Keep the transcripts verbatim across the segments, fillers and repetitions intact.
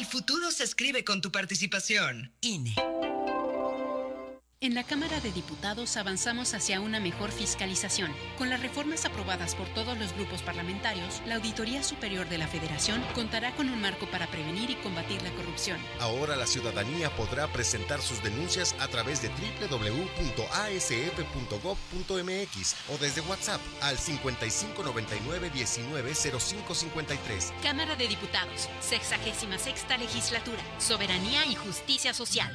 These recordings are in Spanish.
futuro se escribe con tu participación. I N E. En la Cámara de Diputados avanzamos hacia una mejor fiscalización. Con las reformas aprobadas por todos los grupos parlamentarios, la Auditoría Superior de la Federación contará con un marco para prevenir y combatir la corrupción. Ahora la ciudadanía podrá presentar sus denuncias a través de doble u doble u doble u punto a s f punto gob punto m x o desde WhatsApp al cincuenta y cinco noventa y nueve diecinueve cero cinco cincuenta y tres. Cámara de Diputados, sexagésima sexta legislatura, soberanía y justicia social.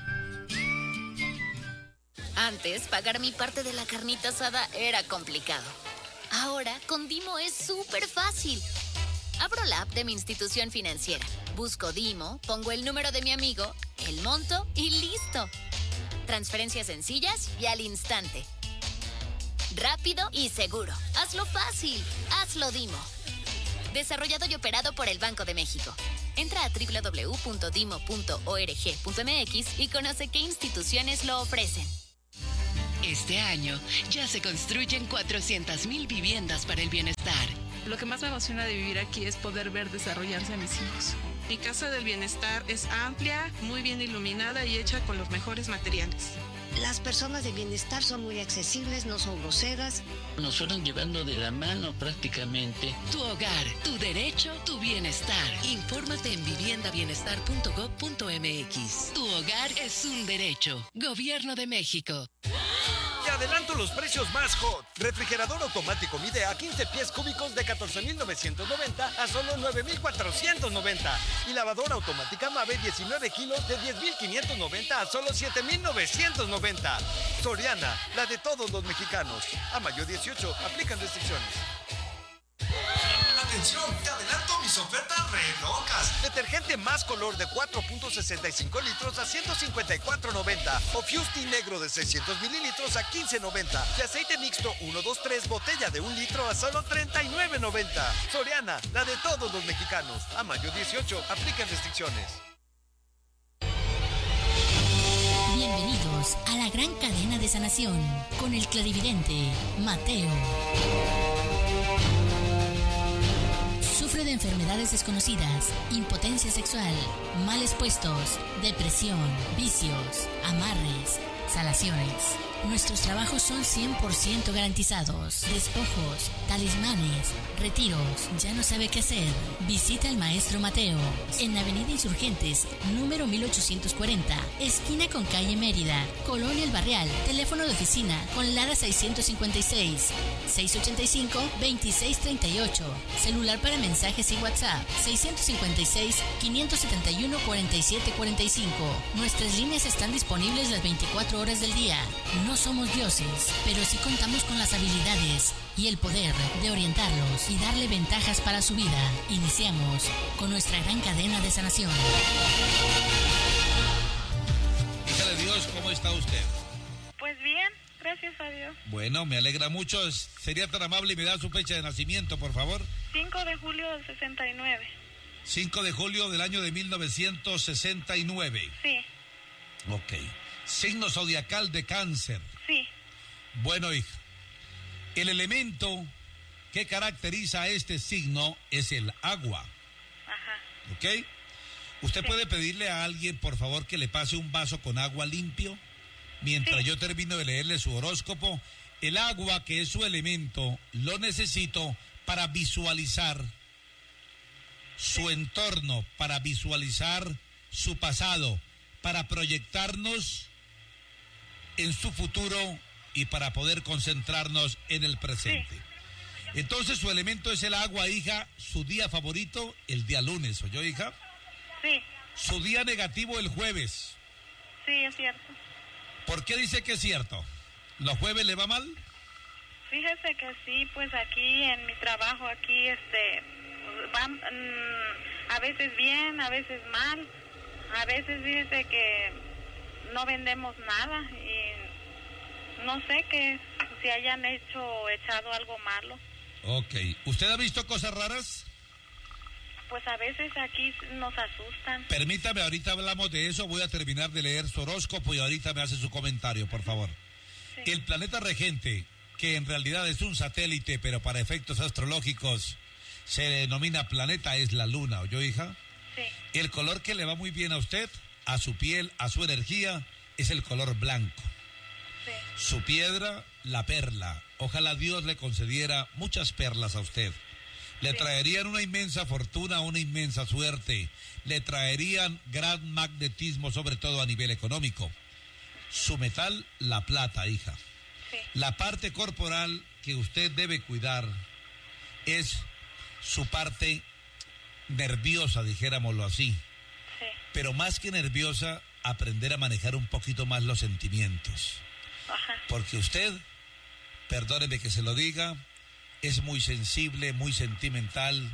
Antes, pagar mi parte de la carnita asada era complicado. Ahora, con Dimo es súper fácil. Abro la app de mi institución financiera, busco Dimo, pongo el número de mi amigo, el monto y listo. Transferencias sencillas y al instante. Rápido y seguro. Hazlo fácil. Hazlo Dimo. Desarrollado y operado por el Banco de México. Entra a doble u doble u doble u punto dimo punto org punto m x y conoce qué instituciones lo ofrecen. Este año ya se construyen cuatrocientas mil viviendas para el bienestar. Lo que más me emociona de vivir aquí es poder ver desarrollarse a mis hijos. Mi casa del bienestar es amplia, muy bien iluminada y hecha con los mejores materiales. Las personas de bienestar son muy accesibles, no son groseras. Nos fueron llevando de la mano prácticamente. Tu hogar, tu derecho, tu bienestar. Infórmate en vivienda bienestar punto gob punto m x. Tu hogar es un derecho. Gobierno de México. Te adelanto los precios más hot. Refrigerador automático Midea quince pies cúbicos de catorce mil novecientos noventa a solo nueve mil cuatrocientos noventa. Y lavadora automática Mave diecinueve kilos de diez mil quinientos noventa a solo siete mil novecientos noventa. Soriana, la de todos los mexicanos. A mayo dieciocho, aplican restricciones. Atención, te adelanto mis ofertas re locas. Detergente más color de cuatro punto sesenta y cinco litros a ciento cincuenta y cuatro noventa. O Fusti negro de seiscientos mililitros a quince noventa. Y aceite mixto uno dos tres botella de un litro a solo treinta y nueve noventa. Soriana, la de todos los mexicanos. A mayo dieciocho, aplican restricciones. Bienvenidos a la gran cadena de sanación con el clarividente Mateo. Sufre de enfermedades desconocidas, impotencia sexual, males puestos, depresión, vicios, amarres, salaciones. Nuestros trabajos son cien por ciento garantizados. Despojos, talismanes, retiros. ¿Ya no sabe qué hacer? Visita al maestro Mateo en Avenida Insurgentes, número mil ochocientos cuarenta, esquina con calle Mérida, Colonia El Barrial. Teléfono de oficina con Lara seiscientos cincuenta y seis, seiscientos ochenta y cinco, veintiséis treinta y ocho. Celular para mensajes y WhatsApp seiscientos cincuenta y seis, quinientos setenta y uno, cuarenta y siete cuarenta y cinco. Nuestras líneas están disponibles las veinticuatro horas del día. No somos dioses, pero sí contamos con las habilidades y el poder de orientarlos y darle ventajas para su vida. Iniciamos con nuestra gran cadena de sanación. Hija de Dios, ¿cómo está usted? Pues bien, gracias a Dios. Bueno, me alegra mucho. Sería tan amable y me da su fecha de nacimiento, por favor. cinco de julio del sesenta y nueve. cinco de julio del año de mil novecientos sesenta y nueve. Sí. Ok. Signo zodiacal de Cáncer. Sí. Bueno, hija, el elemento que caracteriza a este signo es el agua. Ajá. ¿Ok? ¿Usted sí. puede pedirle a alguien, por favor, que le pase un vaso con agua limpio? Mientras sí. yo termino de leerle su horóscopo, el agua, que es su elemento, lo necesito para visualizar sí. su entorno, para visualizar su pasado, para proyectarnos en su futuro y para poder concentrarnos en el presente. Sí. Entonces su elemento es el agua, hija. Su día favorito, el día lunes, ¿oyó, hija? Sí. Su día negativo, el jueves. Sí, es cierto. ¿Por qué dice que es cierto? ¿Los jueves le va mal? Fíjese que sí, pues aquí en mi trabajo, aquí este, van mmm, a veces bien, a veces mal. A veces dice que no vendemos nada y no sé que si hayan hecho, echado algo malo. Ok. ¿Usted ha visto cosas raras? Pues a veces aquí nos asustan. Permítame, ahorita hablamos de eso, voy a terminar de leer su horóscopo y ahorita me hace su comentario, por favor. Sí. El planeta regente, que en realidad es un satélite, pero para efectos astrológicos se denomina planeta, es la luna, ¿oyó, hija? Sí. El color que le va muy bien a usted, a su piel, a su energía, es el color blanco. Sí. Su piedra, la perla. Ojalá Dios le concediera muchas perlas a usted. Le Sí. traerían una inmensa fortuna, una inmensa suerte. Le traerían gran magnetismo, sobre todo a nivel económico. Su metal, la plata, hija. Sí. La parte corporal que usted debe cuidar es su parte nerviosa, dijéramoslo así. Sí. Pero más que nerviosa, aprender a manejar un poquito más los sentimientos. Ajá. Porque usted, perdóneme que se lo diga, es muy sensible, muy sentimental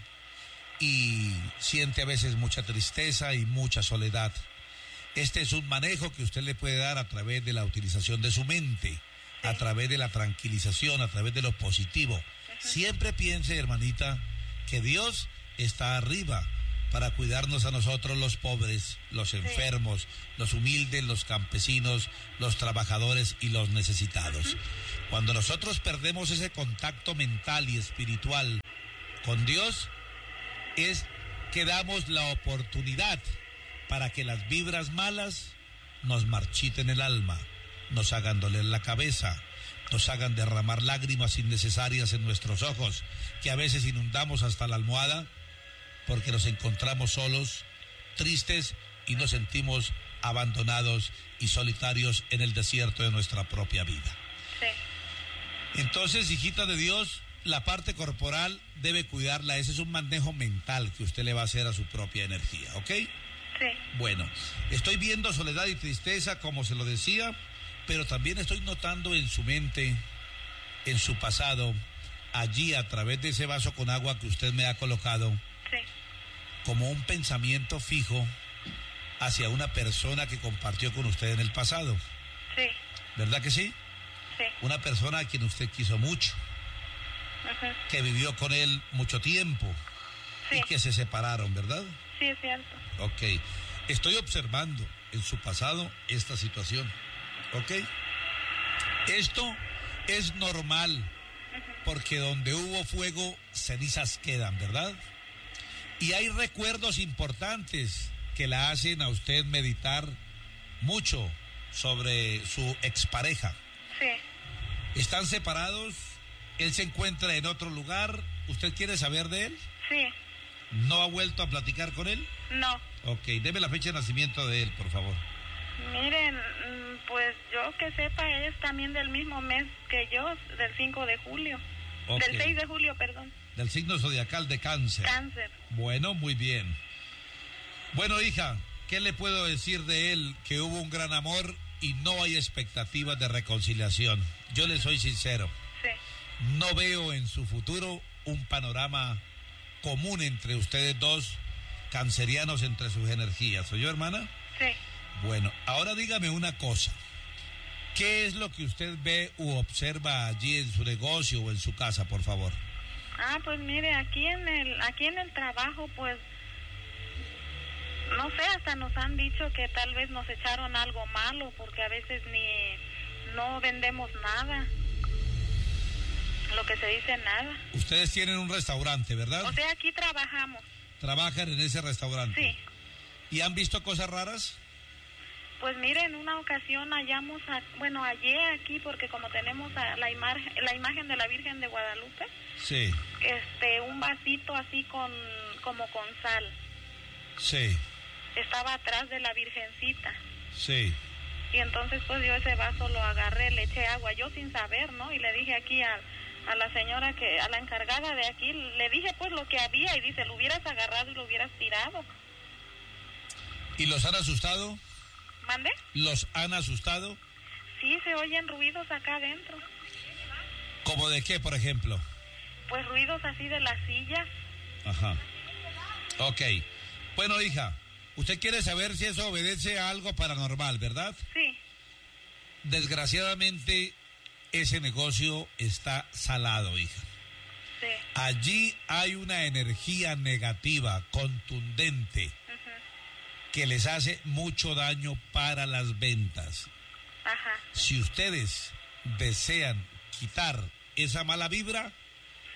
y siente a veces mucha tristeza y mucha soledad. Este es un manejo que usted le puede dar a través de la utilización de su mente, sí. a través de la tranquilización, a través de lo positivo. Uh-huh. Siempre piense, hermanita, que Dios está arriba para cuidarnos a nosotros los pobres, los enfermos, sí. los humildes, los campesinos, los trabajadores y los necesitados. Uh-huh. Cuando nosotros perdemos ese contacto mental y espiritual con Dios, es que damos la oportunidad para que las vibras malas nos marchiten el alma, nos hagan doler la cabeza, nos hagan derramar lágrimas innecesarias en nuestros ojos, que a veces inundamos hasta la almohada porque nos encontramos solos, tristes y nos sentimos abandonados y solitarios en el desierto de nuestra propia vida. Sí. Entonces, hijita de Dios, la parte corporal debe cuidarla. Ese es un manejo mental que usted le va a hacer a su propia energía, ¿ok? Sí. Bueno, estoy viendo soledad y tristeza, como se lo decía, pero también estoy notando en su mente, en su pasado, allí a través de ese vaso con agua que usted me ha colocado, sí. como un pensamiento fijo hacia una persona que compartió con usted en el pasado. Sí. ¿Verdad que sí? Sí. Una persona a quien usted quiso mucho, uh-huh. que vivió con él mucho tiempo, sí. y que se separaron, ¿verdad? Sí, es cierto. Ok. Estoy observando en su pasado esta situación, ¿ok? Esto es normal, uh-huh. porque donde hubo fuego, cenizas quedan, ¿verdad? Y hay recuerdos importantes que la hacen a usted meditar mucho sobre su expareja. Sí. ¿Están separados? ¿Él se encuentra en otro lugar? ¿Usted quiere saber de él? Sí. ¿No ha vuelto a platicar con él? No. Ok, deme la fecha de nacimiento de él, por favor. Miren, pues yo que sepa, es también del mismo mes que yo, del cinco de julio. Okay. Del seis de julio, perdón. Del signo zodiacal de Cáncer. Cáncer. Bueno, muy bien. Bueno, hija, ¿qué le puedo decir de él? Que hubo un gran amor y no hay expectativas de reconciliación. Yo le soy sincero. Sí. No veo en su futuro un panorama común entre ustedes dos, cancerianos, entre sus energías. ¿Oyó, hermana? Sí. Bueno, ahora dígame una cosa. ¿Qué es lo que usted ve u observa allí en su negocio o en su casa, por favor? Ah, pues mire, aquí en el, aquí en el trabajo, pues, no sé, hasta nos han dicho que tal vez nos echaron algo malo, porque a veces ni, no vendemos nada. Lo que se dice nada. Ustedes tienen un restaurante, ¿verdad? O sea, aquí trabajamos. ¿Trabajan en ese restaurante? Sí. ¿Y han visto cosas raras? Pues mire, en una ocasión hallamos, a, bueno, hallé aquí, porque como tenemos a la, imagen, la imagen de la Virgen de Guadalupe, sí, este, un vasito así con, como con sal. Sí. Estaba atrás de la Virgencita. Sí. Y entonces pues yo ese vaso lo agarré, le eché agua, yo sin saber, ¿no? Y le dije aquí a, a la señora, que a la encargada de aquí, le dije pues lo que había, y dice, lo hubieras agarrado y lo hubieras tirado. ¿Y los han asustado? ¿Mande? ¿Los han asustado? Sí, se oyen ruidos acá adentro. ¿Cómo de qué, por ejemplo? Pues ruidos así de las sillas. Ajá. Ok. Bueno, hija, usted quiere saber si eso obedece a algo paranormal, ¿verdad? Sí. Desgraciadamente, ese negocio está salado, hija. Sí. Allí hay una energía negativa, contundente, uh-huh, que les hace mucho daño para las ventas. Ajá. Si ustedes desean quitar esa mala vibra, sí,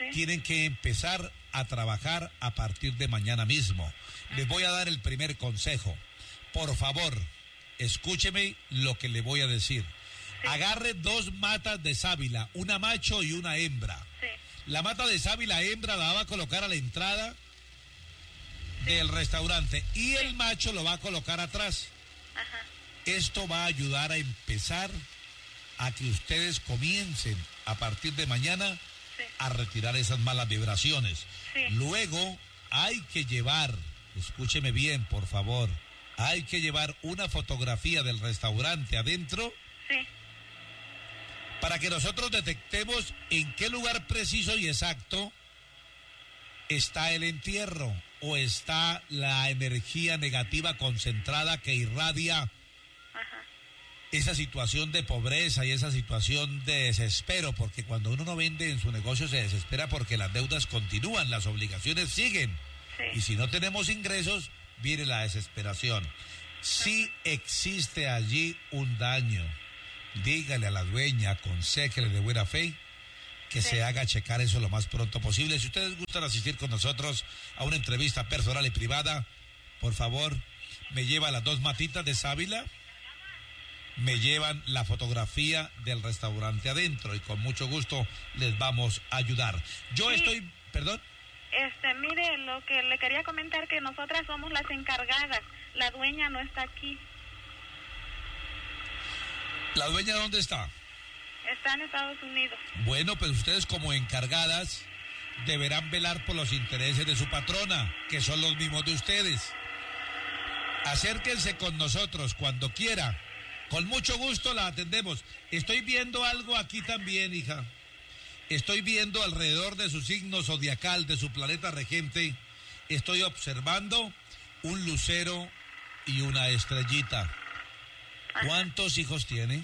Sí. Tienen que empezar a trabajar a partir de mañana mismo. Les voy a dar el primer consejo. Por favor, escúcheme lo que le voy a decir. Sí. Agarre dos matas de sábila, una macho y una hembra. Sí. La mata de sábila hembra la va a colocar a la entrada sí. del restaurante y sí. el macho lo va a colocar atrás. Ajá. Esto va a ayudar a empezar a que ustedes comiencen a partir de mañana sí. a retirar esas malas vibraciones. Sí. Luego hay que llevar, escúcheme bien, por favor, hay que llevar una fotografía del restaurante adentro sí. para que nosotros detectemos en qué lugar preciso y exacto está el entierro o está la energía negativa concentrada que irradia esa situación de pobreza y esa situación de desespero, porque cuando uno no vende en su negocio se desespera porque las deudas continúan, las obligaciones siguen. Sí. Y si no tenemos ingresos, viene la desesperación. Si existe allí un daño, dígale a la dueña, aconséjele de buena fe que sí. se haga checar eso lo más pronto posible. Si ustedes gustan asistir con nosotros a una entrevista personal y privada, por favor, me lleva las dos matitas de sábila, me llevan la fotografía del restaurante adentro y con mucho gusto les vamos a ayudar. Yo sí. estoy, perdón. Este, mire, lo que le quería comentar que nosotras somos las encargadas, la dueña no está aquí. ¿La dueña dónde está? Está en Estados Unidos. Bueno, pues ustedes como encargadas deberán velar por los intereses de su patrona, que son los mismos de ustedes. Acérquense con nosotros cuando quiera. Con mucho gusto la atendemos. Estoy viendo algo aquí también, hija. Estoy viendo alrededor de su signo zodiacal, de su planeta regente. Estoy observando un lucero y una estrellita. ¿Cuántos hijos tiene?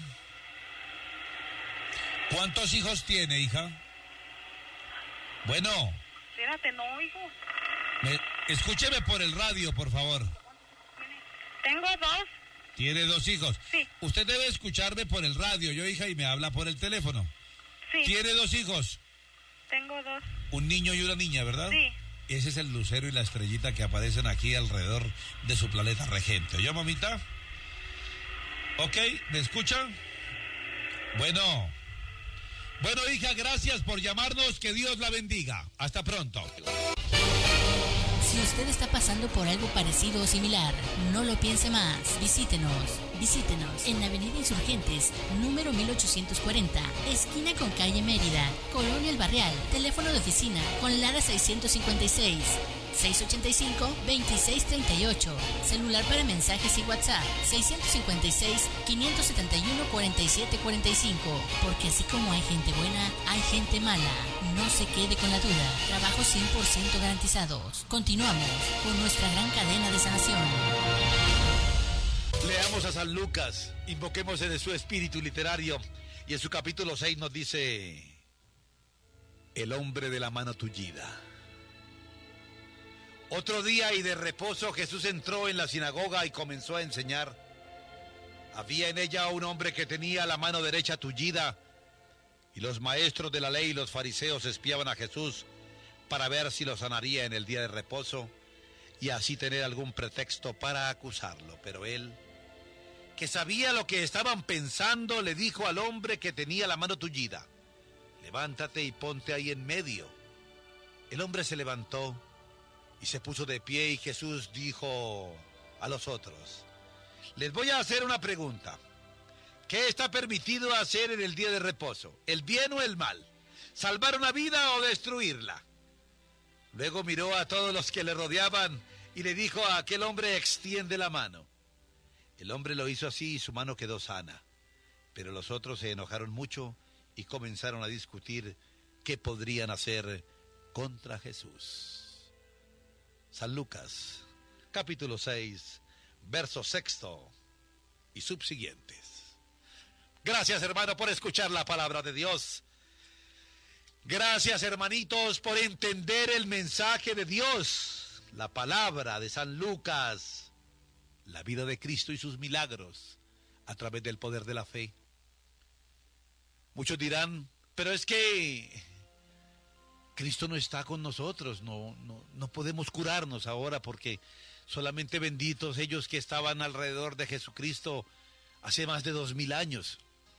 ¿Cuántos hijos tiene, hija? Bueno. Espérate, no oigo. Me, escúcheme por el radio, por favor. Tengo dos. ¿Tiene dos hijos? Sí. Usted debe escucharme por el radio, yo, hija, y me habla por el teléfono. Sí. ¿Tiene dos hijos? Tengo dos. Un niño y una niña, ¿verdad? Sí. Ese es el lucero y la estrellita que aparecen aquí alrededor de su planeta regente. ¿Oye, mamita? Ok, ¿me escuchan? Bueno. Bueno, hija, gracias por llamarnos. Que Dios la bendiga. Hasta pronto. Si usted está pasando por algo parecido o similar, no lo piense más. Visítenos. Visítenos en Avenida Insurgentes, número mil ochocientos cuarenta, esquina con calle Mérida, Colonia El Barrial. Teléfono de oficina con Lara seiscientos cincuenta y seis, seiscientos ochenta y cinco, veintiséis treinta y ocho. Celular para mensajes y WhatsApp seiscientos cincuenta y seis, quinientos setenta y uno, cuarenta y siete cuarenta y cinco. Porque así como hay gente buena, hay gente mala. No se quede con la duda. Trabajos cien por ciento garantizados. Continuamos con nuestra gran cadena de sanación. Leamos a San Lucas, invoquemos en su espíritu literario, y en su capítulo seis nos dice: el hombre de la mano tullida. Otro día y de reposo Jesús entró en la sinagoga y comenzó a enseñar. Había en ella un hombre que tenía la mano derecha tullida, y los maestros de la ley y los fariseos espiaban a Jesús para ver si lo sanaría en el día de reposo y así tener algún pretexto para acusarlo. Pero él, que sabía lo que estaban pensando, le dijo al hombre que tenía la mano tullida: levántate y ponte ahí en medio. El hombre se levantó y se puso de pie, y Jesús dijo a los otros: les voy a hacer una pregunta. ¿Qué está permitido hacer en el día de reposo? ¿El bien o el mal? ¿Salvar una vida o destruirla? Luego miró a todos los que le rodeaban y le dijo a aquel hombre: extiende la mano. El hombre lo hizo así y su mano quedó sana. Pero los otros se enojaron mucho y comenzaron a discutir qué podrían hacer contra Jesús. San Lucas, capítulo seis, verso sexto y subsiguientes. Gracias, hermano, por escuchar la palabra de Dios. Gracias, hermanitos, por entender el mensaje de Dios, la palabra de San Lucas, la vida de Cristo y sus milagros a través del poder de la fe. Muchos dirán: pero es que Cristo no está con nosotros, no, no, no podemos curarnos ahora porque solamente benditos ellos que estaban alrededor de Jesucristo hace más de dos mil años.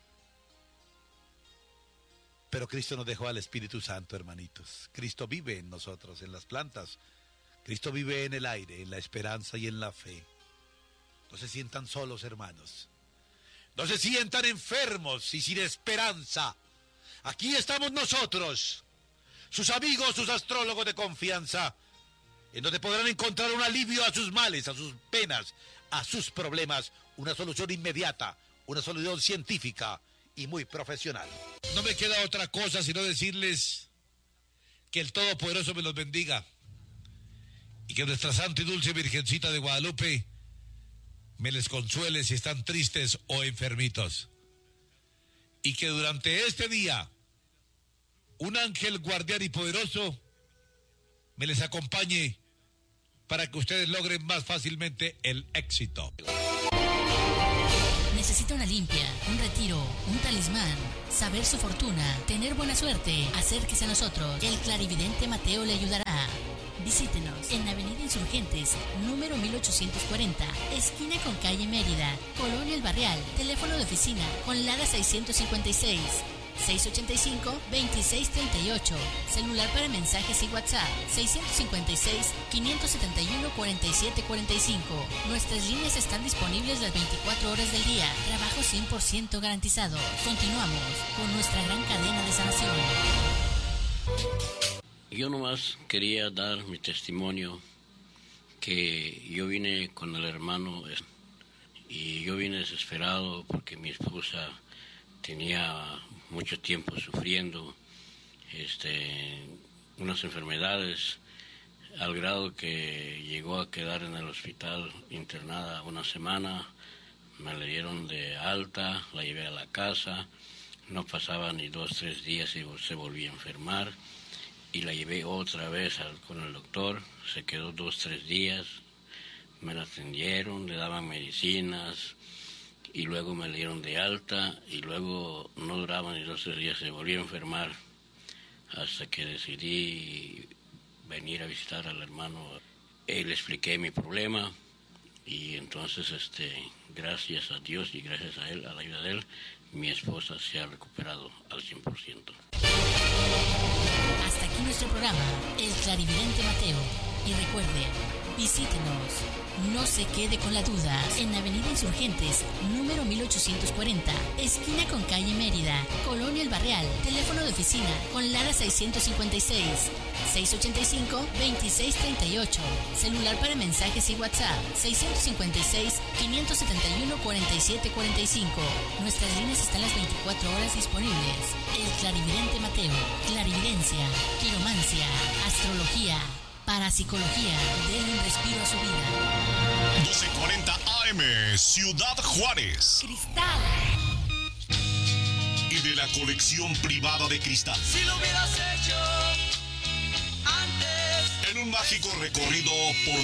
Pero Cristo nos dejó al Espíritu Santo, hermanitos. Cristo vive en nosotros, en las plantas. Cristo vive en el aire, en la esperanza y en la fe. No se sientan solos, hermanos. No se sientan enfermos y sin esperanza. Aquí estamos nosotros, sus amigos, sus astrólogos de confianza, en donde podrán encontrar un alivio a sus males, a sus penas, a sus problemas, una solución inmediata, una solución científica y muy profesional. No me queda otra cosa sino decirles que el Todopoderoso me los bendiga y que nuestra Santa y Dulce Virgencita de Guadalupe me les consuele si están tristes o enfermitos. Y que durante este día un ángel guardián y poderoso me les acompañe para que ustedes logren más fácilmente el éxito. Necesita una limpia, un retiro, un talismán, saber su fortuna, tener buena suerte. Acérquese a nosotros, el clarividente Mateo le ayudará. Visítenos en Avenida Insurgentes, número mil ochocientos cuarenta, esquina con calle Mérida, Colonia El Barrial. Teléfono de oficina con Lada seiscientos cincuenta y seis, seiscientos ochenta y cinco, veintiséis treinta y ocho. Celular para mensajes y WhatsApp seiscientos cincuenta y seis, quinientos setenta y uno, cuarenta y siete cuarenta y cinco. Nuestras líneas están disponibles las veinticuatro horas del día. Trabajo cien por ciento garantizado. Continuamos con nuestra gran cadena de sanación. Yo nomás quería dar mi testimonio que yo vine con el hermano y yo vine desesperado porque mi esposa tenía mucho tiempo sufriendo este, unas enfermedades al grado que llegó a quedar en el hospital internada una semana. Me la dieron de alta, la llevé a la casa, no pasaba ni dos, tres días y se volvía a enfermar. Y la llevé otra vez al, con el doctor, se quedó dos, tres días, me la atendieron, le daban medicinas y luego me la dieron de alta y luego no duraba ni dos, tres días, se volvió a enfermar hasta que decidí venir a visitar al hermano. Y le expliqué mi problema y entonces, este, gracias a Dios y gracias a él, a la ayuda de él, mi esposa se ha recuperado al cien por ciento. Hasta aquí nuestro programa, El Clarividente Mateo. Y recuerde, visítenos, no se quede con la duda, en Avenida Insurgentes, número mil ochocientos cuarenta, esquina con calle Mérida, Colonia El Barrial. Teléfono de oficina con Lara seiscientos cincuenta y seis, seiscientos ochenta y cinco, veintiséis treinta y ocho. Celular para mensajes y WhatsApp seiscientos cincuenta y seis, quinientos setenta y uno, cuarenta y siete cuarenta y cinco. Nuestras líneas están las veinticuatro horas disponibles. El Clarividente Mateo, clarividencia, quiromancia, astrología, parapsicología. Denle un respiro a su vida. doce cuarenta A M, Ciudad Juárez. Cristal. Y de la colección privada de cristal. Si lo hubieras hecho antes. En un mágico recorrido por